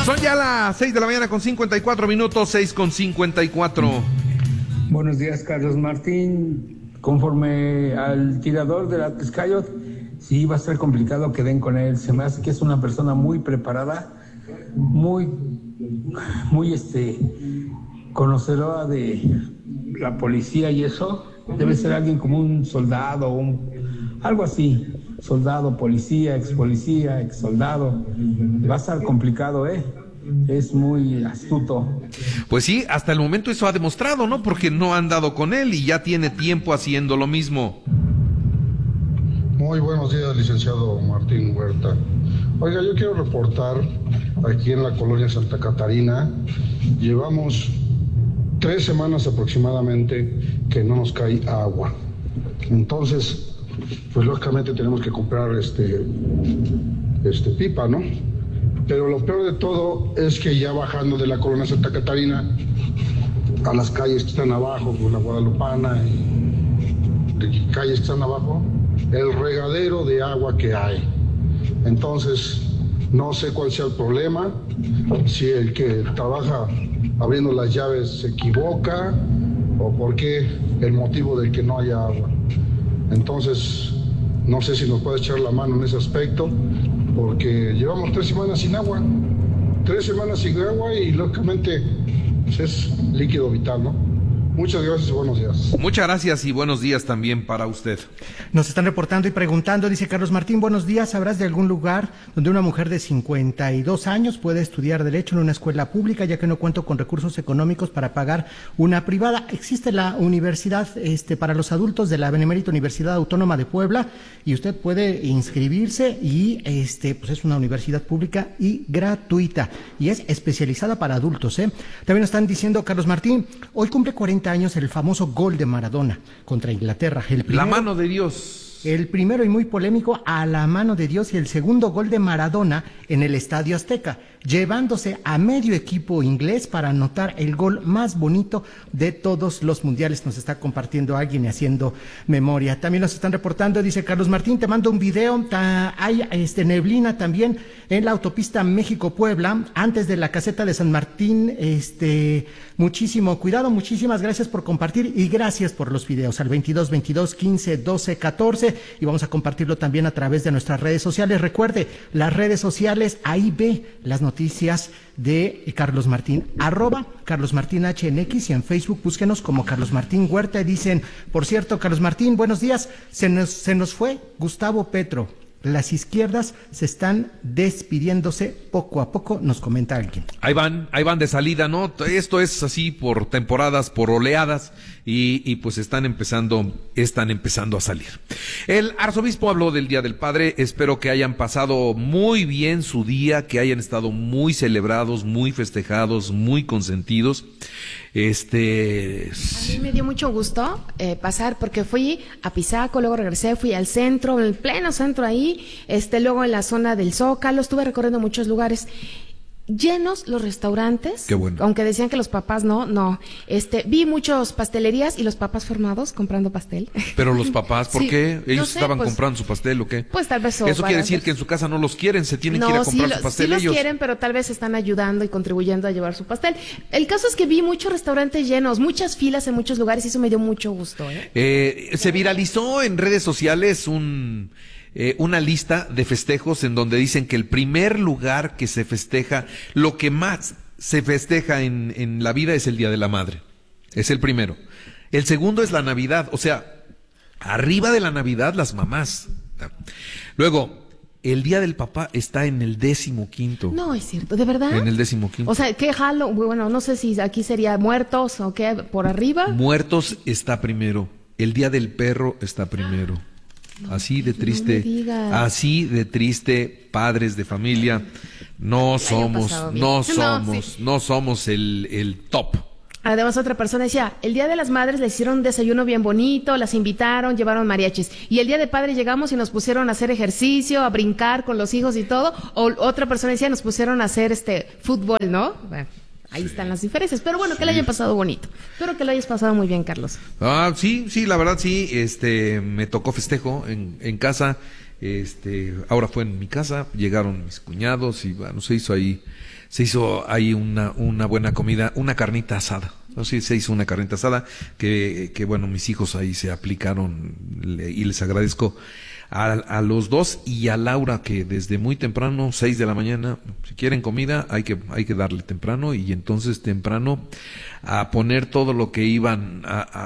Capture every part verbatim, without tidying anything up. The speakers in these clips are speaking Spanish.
Son ya las seis de la mañana con cincuenta y cuatro minutos, seis con cincuenta y cuatro. Buenos días, Carlos Martín. Conforme al tirador de la Tezcayot, sí va a ser complicado que den con él. Se me hace que es una persona muy preparada, muy, muy este, conocedora de la policía y eso. Debe ser alguien como un soldado, un, algo así. Soldado, policía, ex policía, ex soldado. Va a estar complicado, ¿eh? Es muy astuto. Pues sí, hasta el momento eso ha demostrado, ¿no? Porque no han dado con él y ya tiene tiempo haciendo lo mismo. Muy buenos días, licenciado Martín Huerta. Oiga, yo quiero reportar aquí en la colonia Santa Catarina. Llevamos tres semanas aproximadamente que no nos cae agua. Entonces, pues lógicamente tenemos que comprar este, este pipa, ¿no? Pero lo peor de todo es que ya bajando de la colonia Santa Catarina a las calles que están abajo, con la Guadalupana y de calles que están abajo, el regadero de agua que hay. Entonces, no sé cuál sea el problema, si el que trabaja abriendo las llaves se equivoca o por qué el motivo de que no haya agua. Entonces, no sé si nos puede echar la mano en ese aspecto, porque llevamos tres semanas sin agua, tres semanas sin agua y lógicamente pues es líquido vital, ¿no? Muchas gracias y buenos días. Muchas gracias y buenos días también para usted. Nos están reportando y preguntando, dice Carlos Martín, buenos días, ¿sabrás de algún lugar donde una mujer de cincuenta y dos años puede estudiar Derecho en una escuela pública, ya que no cuento con recursos económicos para pagar una privada? Existe la universidad este, para los adultos de la Benemérita Universidad Autónoma de Puebla y usted puede inscribirse y este, pues es una universidad pública y gratuita y es especializada para adultos, ¿eh? También nos están diciendo, Carlos Martín, hoy cumple cuarenta años el famoso gol de Maradona contra Inglaterra. El primero, la mano de Dios. El primero y muy polémico, a la mano de Dios, y el segundo gol de Maradona en el Estadio Azteca, llevándose a medio equipo inglés para anotar el gol más bonito de todos los mundiales. Nos está compartiendo alguien y haciendo memoria. También nos están reportando, dice Carlos Martín, te mando un video, ta, hay este, neblina también en la autopista México-Puebla, antes de la caseta de San Martín. Este, muchísimo cuidado, muchísimas gracias por compartir y gracias por los videos al veintidós, veintidós, quince, doce, catorce, y vamos a compartirlo también a través de nuestras redes sociales. Recuerde, las redes sociales, ahí ve las noticias de Carlos Martín, arroba Carlos Martín H en X, y en Facebook búsquenos como Carlos Martín Huerta. Dicen, por cierto, Carlos Martín, buenos días, se nos, se nos fue Gustavo Petro. Las izquierdas se están despidiéndose poco a poco, nos comenta alguien. Ahí van, ahí van de salida, ¿no? Esto es así por temporadas, por oleadas, y, y pues están empezando, están empezando a salir. El arzobispo habló del Día del Padre, espero que hayan pasado muy bien su día, que hayan estado muy celebrados, muy festejados, muy consentidos. Este... A mí me dio mucho gusto eh, pasar, porque fui a Pisaco, luego regresé, fui al centro, en el pleno centro ahí, este, luego en la zona del Zócalo, estuve recorriendo muchos lugares. Llenos los restaurantes. Qué bueno. Aunque decían que los papás no, no. Este, vi muchos pastelerías y los papás formados comprando pastel. Pero los papás, ¿por sí, qué? ¿Ellos no sé, estaban pues, comprando su pastel o qué? Pues tal vez Eso quiere decir hacer... que en su casa no los quieren, se tienen no, que ir a comprar sí, su pastel sí ellos. los quieren, pero tal vez están ayudando y contribuyendo a llevar su pastel. El caso es que vi muchos restaurantes llenos, muchas filas en muchos lugares y eso me dio mucho gusto, ¿eh? Eh, se viralizó en redes sociales un... Eh, una lista de festejos en donde dicen que el primer lugar que se festeja, lo que más se festeja en, en la vida es el Día de la Madre. Es el primero. El segundo es la Navidad, o sea, arriba de la Navidad las mamás. Luego, el Día del Papá está en el décimo quinto. No, es cierto, ¿de verdad? En el décimo quinto. O sea, ¿qué jalo? Bueno, no sé si aquí sería muertos o qué, por arriba. Muertos está primero. El Día del Perro está primero. No, así de triste, no así de triste, padres de familia, no somos, no somos, no, sí. no somos el, el top. Además, otra persona decía, el Día de las Madres les hicieron un desayuno bien bonito, las invitaron, llevaron mariachis. Y el Día de Padre llegamos y nos pusieron a hacer ejercicio, a brincar con los hijos y todo. O otra persona decía, nos pusieron a hacer este fútbol, ¿no? Bueno. Ahí sí. Están las diferencias, pero bueno, que sí. Le hayan pasado bonito. Espero que lo hayas pasado muy bien, Carlos. Ah, sí, sí, la verdad sí, este, me tocó festejo en, en casa, Este, ahora fue en mi casa, llegaron mis cuñados y bueno, se hizo ahí, se hizo ahí una, una buena comida, una carnita asada. Así se hizo una carnita asada que, que bueno, mis hijos ahí se aplicaron y les agradezco a, a los dos y a Laura que desde muy temprano, seis de la mañana, si quieren comida hay que, hay que darle temprano y entonces temprano a poner todo lo que iban a, a,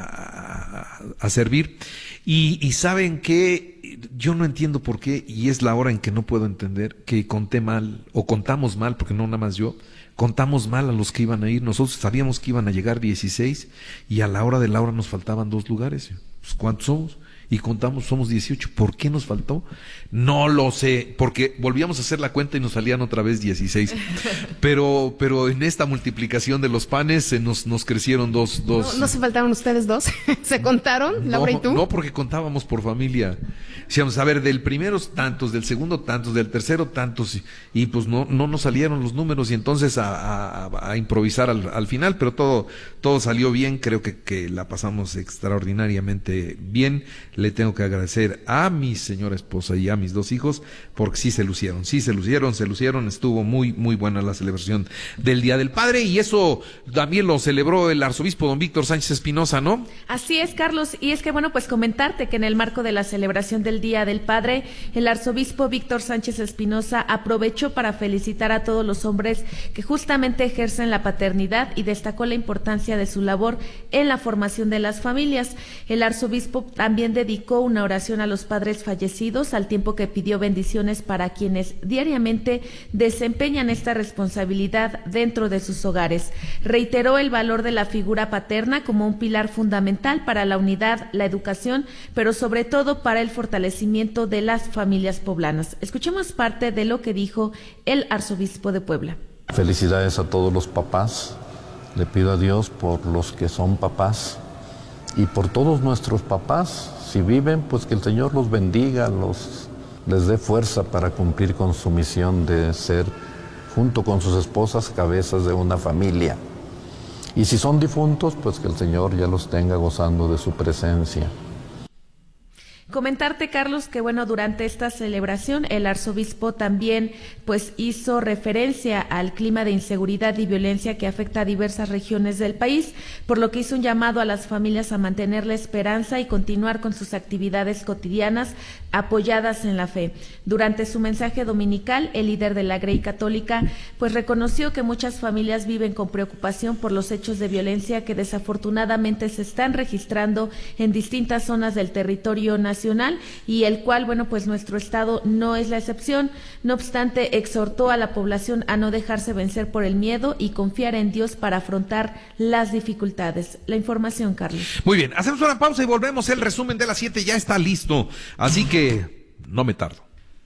a, a, a servir. Y, y saben que yo no entiendo por qué, y es la hora en que no puedo entender, que conté mal, o contamos mal, porque no nada más yo, contamos mal a los que iban a ir. Nosotros sabíamos que iban a llegar dieciséis y a la hora de la hora nos faltaban dos lugares. Pues, ¿cuántos somos? Y contamos, somos dieciocho. ¿Por qué nos faltó? No lo sé, porque volvíamos a hacer la cuenta y nos salían otra vez dieciséis. Pero, pero en esta multiplicación de los panes se nos, nos crecieron dos, dos. ¿No, no se faltaron ustedes dos? ¿Se contaron, Laura no, y tú? No, porque contábamos por familia. Decíamos, a ver, del primero tantos, del segundo tantos, del tercero tantos, y, y pues no, no nos salieron los números, y entonces a, a, a improvisar al, al final, pero todo, todo salió bien. Creo que, que la pasamos extraordinariamente bien. Le tengo que agradecer a mi señora esposa y a mis dos hijos, porque sí se lucieron, sí se lucieron, se lucieron, estuvo muy, muy buena la celebración del Día del Padre, y eso también lo celebró el arzobispo don Víctor Sánchez Espinosa, ¿no? Así es, Carlos, y es que bueno, pues comentarte que en el marco de la celebración del Día del Padre, el arzobispo Víctor Sánchez Espinosa aprovechó para felicitar a todos los hombres que justamente ejercen la paternidad y destacó la importancia de su labor en la formación de las familias. El arzobispo también dedicó una oración a los padres fallecidos, al tiempo que pidió bendiciones para quienes diariamente desempeñan esta responsabilidad dentro de sus hogares. Reiteró el valor de la figura paterna como un pilar fundamental para la unidad, la educación, pero sobre todo para el fortalecimiento de las familias poblanas. Escuchemos parte de lo que dijo el arzobispo de Puebla. Felicidades a todos los papás. Le pido a Dios por los que son papás y por todos nuestros papás. Si viven, pues que el Señor los bendiga, los, les dé fuerza para cumplir con su misión de ser, junto con sus esposas, cabezas de una familia. Y si son difuntos, pues que el Señor ya los tenga gozando de su presencia. Comentarte, Carlos, que bueno, durante esta celebración el arzobispo también pues hizo referencia al clima de inseguridad y violencia que afecta a diversas regiones del país, por lo que hizo un llamado a las familias a mantener la esperanza y continuar con sus actividades cotidianas apoyadas en la fe. Durante su mensaje dominical, el líder de la Grey Católica pues reconoció que muchas familias viven con preocupación por los hechos de violencia que desafortunadamente se están registrando en distintas zonas del territorio nacional, y el cual, bueno, pues nuestro estado no es la excepción. No obstante, exhortó a la población a no dejarse vencer por el miedo y confiar en Dios para afrontar las dificultades. La información, Carlos. Muy bien, hacemos una pausa y volvemos. El resumen de las siete ya está listo, así que no me tardo.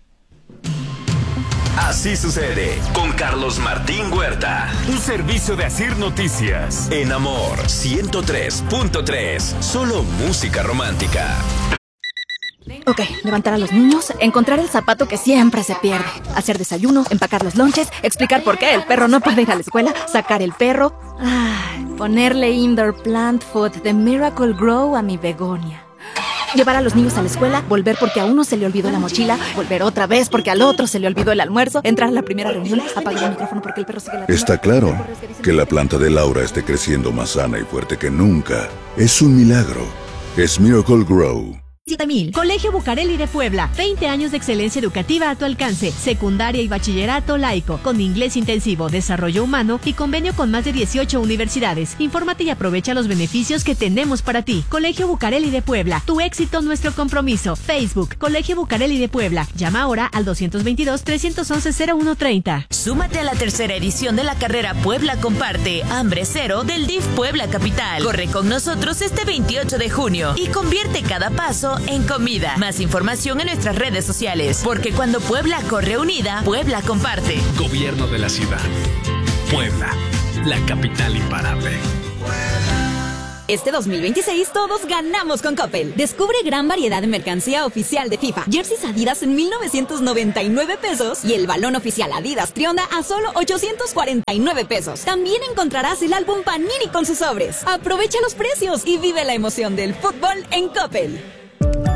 Así sucede con Carlos Martín Huerta. Un servicio de Asir Noticias. En Amor ciento tres punto tres. Solo música romántica. Ok, levantar a los niños, encontrar el zapato que siempre se pierde, hacer desayuno, empacar los lonches, explicar por qué el perro no puede ir a la escuela, sacar el perro, ay, ponerle indoor plant food de Miracle Grow a mi begonia. Llevar a los niños a la escuela, volver porque a uno se le olvidó la mochila, volver otra vez porque al otro se le olvidó el almuerzo, entrar a la primera reunión, apagar el micrófono porque el perro sigue latiendo. Está claro que la planta de Laura esté creciendo más sana y fuerte que nunca. Es un milagro. Es Miracle Grow. siete mil. Colegio Bucareli de Puebla. veinte años de excelencia educativa a tu alcance. Secundaria y bachillerato laico. Con inglés intensivo, desarrollo humano y convenio con más de dieciocho universidades. Infórmate y aprovecha los beneficios que tenemos para ti. Colegio Bucareli de Puebla. Tu éxito, nuestro compromiso. Facebook. Colegio Bucareli de Puebla. Llama ahora al doscientos veintidós, trescientos once, cero uno treinta. Súmate a la tercera edición de la carrera Puebla Comparte. Hambre Cero del D I F Puebla Capital. Corre con nosotros este veintiocho de junio y convierte cada paso en comida. Más información en nuestras redes sociales, porque cuando Puebla corre unida, Puebla comparte. Gobierno de la ciudad. Puebla, la capital imparable. Este dos mil veintiséis todos ganamos con Coppel. Descubre gran variedad de mercancía oficial de FIFA. Jerseys Adidas en mil novecientos noventa y nueve pesos y el balón oficial Adidas Trionda a solo ochocientos cuarenta y nueve pesos. También encontrarás el álbum Panini con sus sobres. Aprovecha los precios y vive la emoción del fútbol en Coppel.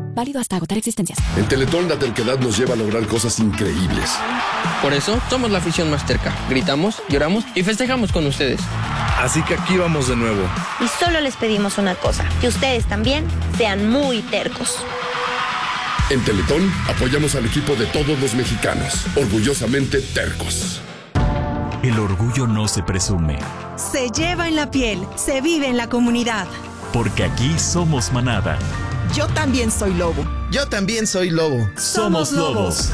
Válido hasta agotar existencias. En Teletón la terquedad nos lleva a lograr cosas increíbles. Por eso somos la afición más terca. Gritamos, lloramos y festejamos con ustedes. Así que aquí vamos de nuevo. Y solo les pedimos una cosa, que ustedes también sean muy tercos. En Teletón apoyamos al equipo de todos los mexicanos, orgullosamente tercos. El orgullo no se presume. Se lleva en la piel, se vive en la comunidad. Porque aquí somos manada. Yo también soy lobo. Yo también soy lobo. Somos lobos.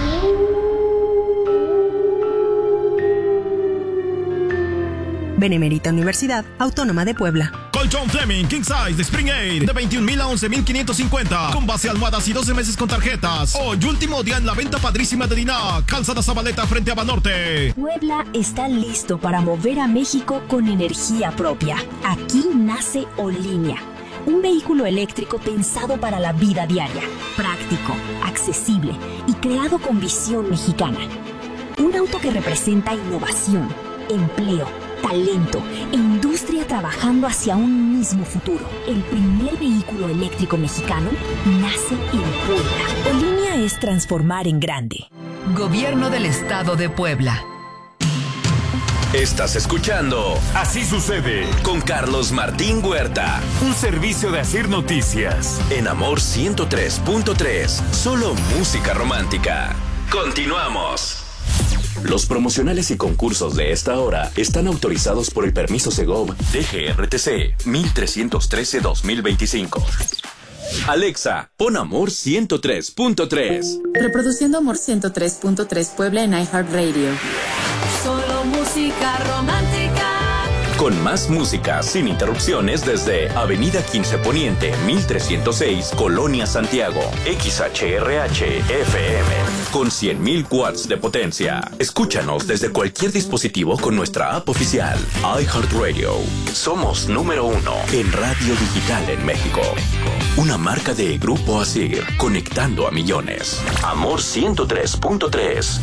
Benemérita Universidad Autónoma de Puebla. Colchón Fleming King Size de Spring Aid de veintiún mil a once mil quinientos cincuenta con base almohadas y doce meses con tarjetas. Hoy último día en la venta padrísima de Dinac, Calzada Zabaleta frente a Banorte. Puebla está listo para mover a México con energía propia. Aquí nace Olinia, un vehículo eléctrico pensado para la vida diaria, práctico, accesible y creado con visión mexicana. Un auto que representa innovación, empleo, talento e industria trabajando hacia un mismo futuro. El primer vehículo eléctrico mexicano nace en Puebla. Olinia es transformar en grande. Gobierno del Estado de Puebla. Estás escuchando Así sucede con Carlos Martín Huerta. Un servicio de Asir Noticias. En Amor ciento tres punto tres. Solo música romántica. Continuamos. Los promocionales y concursos de esta hora están autorizados por el permiso Segov D G R T C mil trescientos trece dos mil veinticinco. Alexa, pon Amor ciento tres punto tres. Reproduciendo Amor ciento tres punto tres Puebla en iHeartRadio. Solo música romántica. Con más música sin interrupciones desde Avenida quince Poniente, mil trescientos seis, Colonia Santiago. X H R H F M. Con cien mil watts de potencia. Escúchanos desde cualquier dispositivo con nuestra app oficial. iHeartRadio. Somos número uno en radio digital en México. Una marca de Grupo Asir, conectando a millones. Amor ciento tres punto tres.